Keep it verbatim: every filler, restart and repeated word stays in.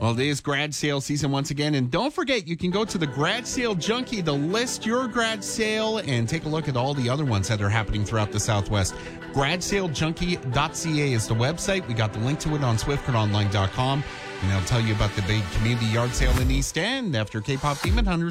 Well, it is grad sale season once again. And don't forget, you can go to the Grad Sale Junkie to list your grad sale and take a look at all the other ones that are happening throughout the Southwest. grad sale junkie dot c a is the website. We got the link to it on swift current online dot com. And they'll tell you about the big community yard sale in East End after K-Pop Demon Hunters.